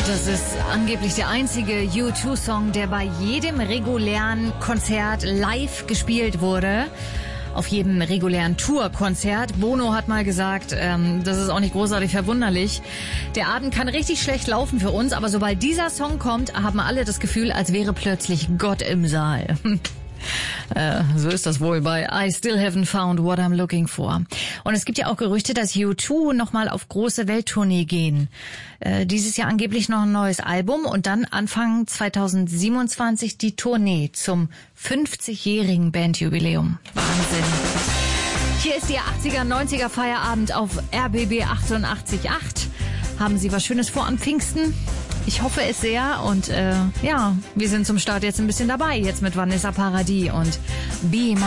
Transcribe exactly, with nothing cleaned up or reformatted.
Das ist angeblich der einzige U zwei Song, der bei jedem regulären Konzert live gespielt wurde. Auf jedem regulären Tourkonzert. Bono hat mal gesagt, ähm, das ist auch nicht großartig verwunderlich. Der Abend kann richtig schlecht laufen für uns, aber sobald dieser Song kommt, haben alle das Gefühl, als wäre plötzlich Gott im Saal. Äh, so ist das wohl bei I Still Haven't Found What I'm Looking For. Und es gibt ja auch Gerüchte, dass U zwei nochmal auf große Welttournee gehen. Äh, dieses Jahr angeblich noch ein neues Album und dann Anfang zweitausendsiebenundzwanzig die Tournee zum fünfzigjährigen Bandjubiläum. Wahnsinn. Hier ist Ihr achtziger, neunziger Feierabend auf R B B achtundachtzig Komma acht. Haben Sie was Schönes vor am Pfingsten? Ich hoffe es sehr und äh, ja, wir sind zum Start jetzt ein bisschen dabei, jetzt mit Vanessa Paradis und Be My